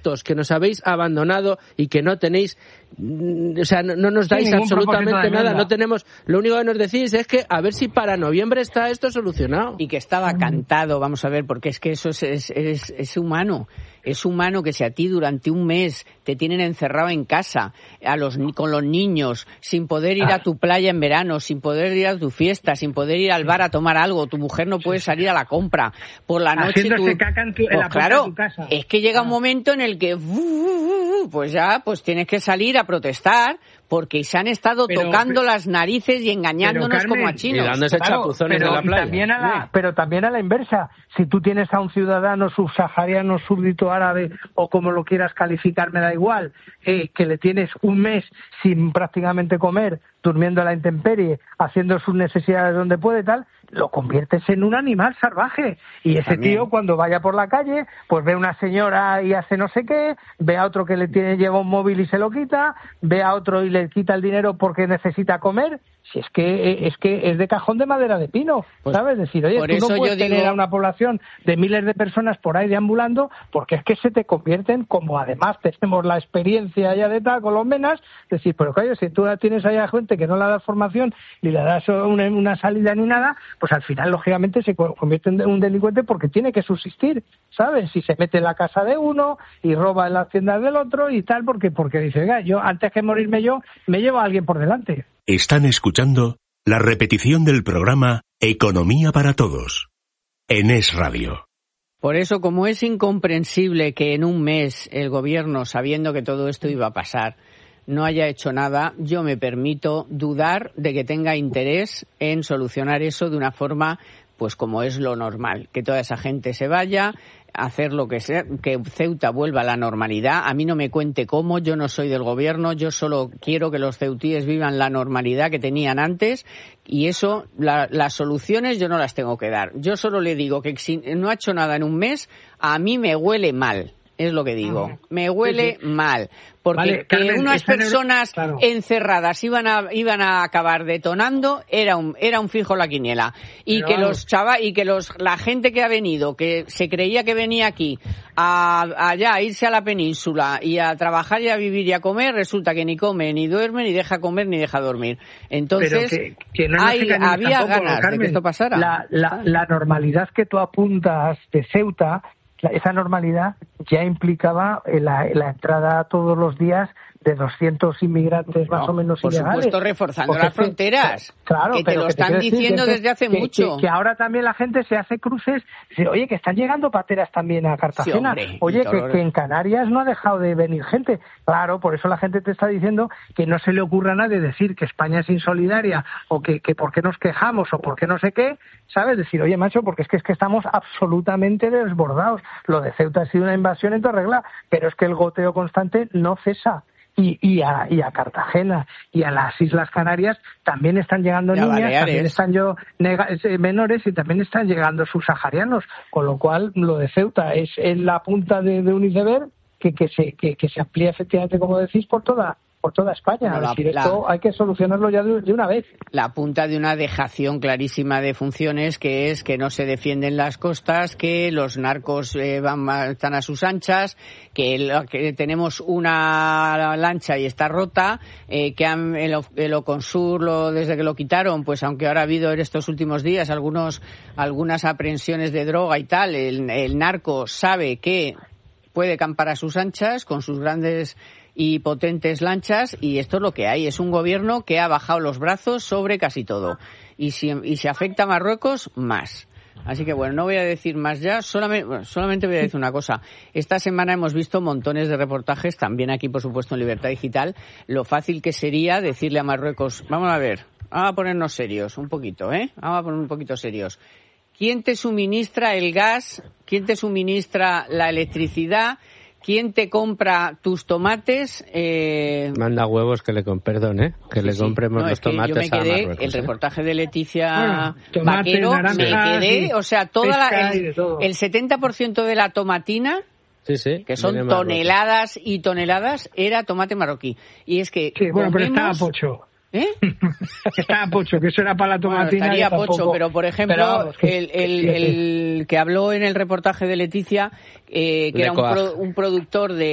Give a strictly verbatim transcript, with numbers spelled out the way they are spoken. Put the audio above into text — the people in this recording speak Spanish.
hartos, que nos habéis abandonado y que no tenéis, o sea, no, no nos dais sí, absolutamente nada, no tenemos, lo único que nos decís es que a ver si para noviembre está esto solucionado. Y que estaba cantado, vamos a ver, porque es que eso es, es, es, es humano. Es humano que si a ti durante un mes te tienen encerrado en casa, a los con los niños, sin poder ir a tu playa en verano, sin poder ir a tu fiesta, sin poder ir al bar a tomar algo, tu mujer no puede salir a la compra, por la noche haciéndose tú... caca en, tu, en pues la puerta claro, de tu casa. Es que llega ah. un momento en el que pues ya pues tienes que salir a protestar porque se han estado pero, tocando pero, las narices y engañándonos pero, Carmen, como a chinos. Y dándose claro, chapuzones pero, en la playa. También a la, pero también a la inversa. Si tú tienes a un ciudadano subsahariano, súbdito árabe o como lo quieras calificar, me da igual, eh, que le tienes un mes sin prácticamente comer, durmiendo a la intemperie, haciendo sus necesidades donde puede tal, lo conviertes en un animal salvaje. Y ese También. tío cuando vaya por la calle, pues ve a una señora y hace no sé qué, ve a otro que le tiene lleva un móvil y se lo quita, ve a otro y le quita el dinero porque necesita comer. Si es que es que es de cajón de madera de pino, pues, ¿sabes? Decir, oye, tú no puedes tener digo... a una población de miles de personas por ahí deambulando porque es que se te convierten, como además tenemos la experiencia ya de tal con los menas, decir, pero coño, si tú tienes ahí a gente que no le das formación ni le das una, una salida ni nada, pues al final lógicamente se convierte en un delincuente porque tiene que subsistir, ¿sabes? Si se mete en la casa de uno y roba en las tiendas del otro y tal, porque porque dice, oiga, yo antes que morirme yo me llevo a alguien por delante. Están escuchando la repetición del programa Economía para Todos en Es Radio. Por eso, como es incomprensible que en un mes el gobierno, sabiendo que todo esto iba a pasar, no haya hecho nada, yo me permito dudar de que tenga interés en solucionar eso de una forma, pues como es lo normal, que toda esa gente se vaya, hacer lo que sea, que Ceuta vuelva a la normalidad. A mí no me cuente cómo, yo no soy del gobierno, yo solo quiero que los ceutíes vivan la normalidad que tenían antes y eso, la, las soluciones yo no las tengo que dar. Yo solo le digo que si no ha hecho nada en un mes, a mí me huele mal. Es lo que digo, uh-huh. me huele sí, sí. mal, porque vale, que Carmen, unas personas el... claro. encerradas iban a iban a acabar detonando era un era un fijo la quiniela y Pero que vamos. los chava y que los la gente que ha venido que se creía que venía aquí a allá a irse a la península y a trabajar y a vivir y a comer, resulta que ni come ni duerme ni deja comer ni deja dormir. Entonces que, que no hay, había tampoco, ganas Carmen, de que esto pasara. La, la, la normalidad que tú apuntas de Ceuta, esa normalidad ya implicaba la, la entrada todos los días de doscientos inmigrantes más no, o menos por ilegales. Por supuesto, reforzando las fronteras. Que, claro, que pero te lo que están te diciendo que, desde hace que, mucho. Que, que ahora también la gente se hace cruces. Dice, oye, que están llegando pateras también a Cartagena. Sí, hombre, oye, que, que en Canarias no ha dejado de venir gente. Claro, por eso la gente te está diciendo que no se le ocurra a nadie decir que España es insolidaria o que, que por qué nos quejamos o por qué no sé qué. ¿Sabes? Decir, oye, macho, porque es que, es que estamos absolutamente desbordados. Lo de Ceuta ha sido una invasión en toda regla, pero es que el goteo constante no cesa. Y, y, a, y a Cartagena y a las Islas Canarias también están llegando niñas, Baleares. También están yo nega, menores y también están llegando subsaharianos, con lo cual lo de Ceuta es en la punta de, de un iceberg que, que, se, que, que se amplía efectivamente, como decís, por toda por toda España. No, la, es decir, esto la, hay que solucionarlo ya de, de una vez. La punta de una dejación clarísima de funciones, que es que no se defienden las costas, que los narcos eh, van están a sus anchas, que, el, que tenemos una lancha y está rota, eh, que han, el, el Oconsur, lo, desde que lo quitaron, pues aunque ahora ha habido en estos últimos días algunos algunas aprehensiones de droga y tal, el, el narco sabe que puede campar a sus anchas con sus grandes y potentes lanchas, y esto es lo que hay. Es un gobierno que ha bajado los brazos sobre casi todo. Y si, y si afecta a Marruecos, más. Así que bueno, no voy a decir más ya, solamente, bueno, solamente voy a decir una cosa. Esta semana hemos visto montones de reportajes, también aquí por supuesto en Libertad Digital, lo fácil que sería decirle a Marruecos, vamos a ver, vamos a ponernos serios un poquito, ¿eh? Vamos a poner un poquito serios. ¿Quién te suministra el gas? ¿Quién te suministra la electricidad? ¿Quién te compra tus tomates? Eh... Manda huevos que le compren, perdón, ¿eh? Que sí, le compremos sí. no, los tomates es que yo me quedé, a Marruecos. El reportaje ¿eh? de Leticia bueno, tomate, Vaquero, naranja, me quedé, sí, o sea, toda la, el, el setenta por ciento de la tomatina, sí, sí, que son toneladas y toneladas, era tomate marroquí. Y es que sí, bueno, comemos... pero estaba pocho. ¿Eh? Estaba pocho, que eso era para la tomatina. Bueno, estaría tampoco... pocho, pero por ejemplo, pero, vamos, que, el, el, que, el que habló en el reportaje de Leticia, eh, que era un, pro, un productor de